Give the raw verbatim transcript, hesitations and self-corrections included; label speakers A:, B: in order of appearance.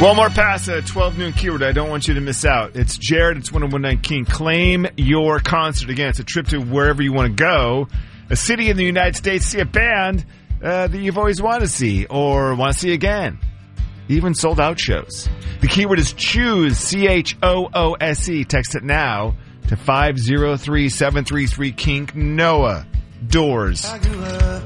A: One more pass at twelve noon keyword. I don't want you to miss out. It's Jared. It's one oh one nine King. Claim your concert. Again, it's a trip to wherever you want to go. A city in the United States. See a band uh, that you've always wanted to see or want to see again. Even sold out shows. The keyword is choose. C H O O S E. Text it now to five oh three seven three three. Kink. Noah. Doors.